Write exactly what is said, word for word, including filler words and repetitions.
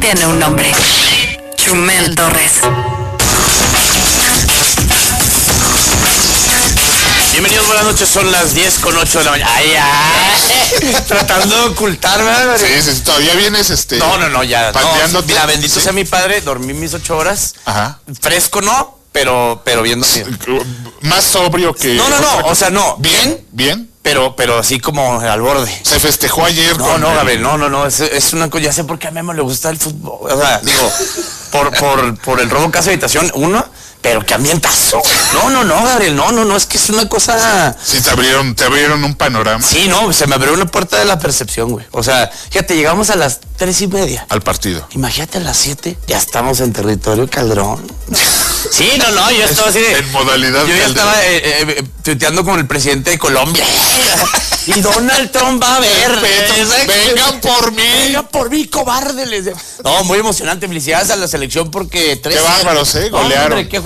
tiene un nombre. Chumel Torres. Bienvenidos, buenas noches, son las diez con ocho de la mañana. Ay, ay, tratando de ocultarme. Sí, sí, todavía vienes este. No, no, no, ya. No, mira, bendito ¿sí? sea mi padre, dormí mis ocho horas. Ajá. Fresco no, pero, pero viendo. Más sobrio que. No, no, no, o sea, no. Bien, bien. Pero, pero así como al borde. Se festejó ayer. No, no, Gabriel, no, no, no, es, es una cosa, ya sé por qué a Memo le gusta el fútbol. O sea, digo, por, por, por el robo casa habitación, uno, pero qué ambientazo. No, no, no, Gabriel, no, no, no, es que es una cosa. Sí, te abrieron, te abrieron un panorama. Sí, no, se me abrió una puerta de la percepción, güey. O sea, fíjate, llegamos a las tres y media. Al partido. Imagínate a las siete, ya estamos en territorio Calderón. Sí, no, no, yo estaba así de. En modalidad Yo ya Calderón. estaba eh, eh, tuiteando con el presidente de Colombia. Y Donald Trump va a ver. Vengan por mí. Vengan por mí, cobarde. Les... No, muy emocionante. Felicidades a la selección porque tres. Qué bárbaros, eh, golearon. Hombre, qué